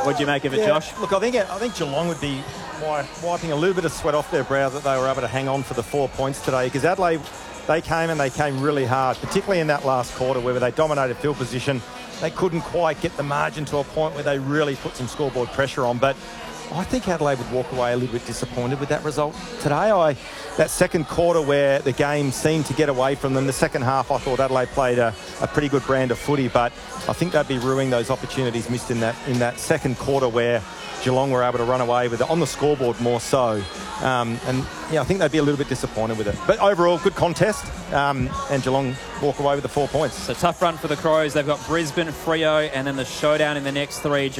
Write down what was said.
What do you make of it, Josh? Look, I think Geelong would be wiping a little bit of sweat off their brow that they were able to hang on for the 4 points today, because Adelaide, they came really hard, particularly in that last quarter where they dominated field position. They couldn't quite get the margin to a point where they really put some scoreboard pressure on. But I think Adelaide would walk away a little bit disappointed with that result today. That second quarter where the game seemed to get away from them, the second half I thought Adelaide played a pretty good brand of footy, but I think they'd be ruining those opportunities missed in that second quarter where Geelong were able to run away with it on the scoreboard more so. I think they'd be a little bit disappointed with it. But overall, good contest, and Geelong walk away with the 4 points. It's a tough run for the Crows. They've got Brisbane, Freo, and then the showdown in the next three.